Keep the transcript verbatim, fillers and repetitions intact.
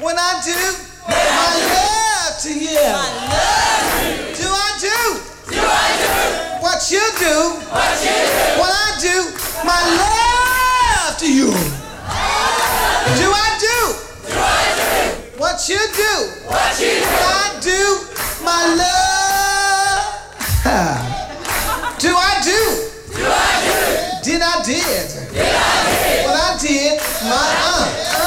when I do my love to you? My love to you. Do I do? Do I do? What you do? What you do? When I do my love to you? Do I do? Do I do? What you do? What you do? When I do my love. Do I do? Do I do? Did I did? Did I do? When I did my uh.